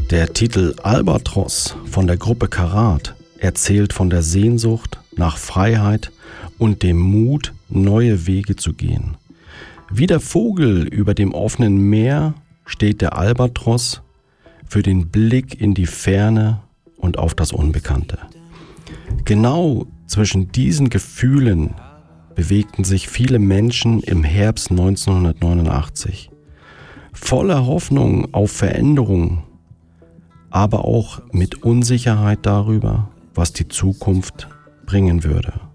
Der Titel Albatros von der Gruppe Karat erzählt von der Sehnsucht nach Freiheit und dem Mut, neue Wege zu gehen. Wie der Vogel über dem offenen Meer steht der Albatros für den Blick in die Ferne und auf das Unbekannte. Genau zwischen diesen Gefühlen bewegten sich viele Menschen im Herbst 1989. Voller Hoffnung auf Veränderung, aber auch mit Unsicherheit darüber, was die Zukunft bringen würde.